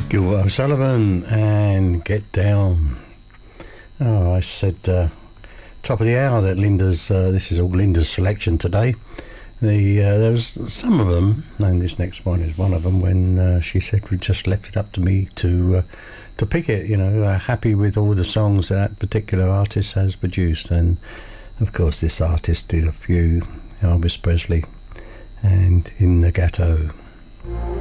Gilbert O'Sullivan and Get Down. Oh, I said top of the hour that Linda's this is all Linda's selection today. There was some of them, and this next one is one of them, when she said we just left it up to me to pick it, you know, happy with all the songs that particular artist has produced. And of course this artist did a few, Elvis Presley and In the Ghetto.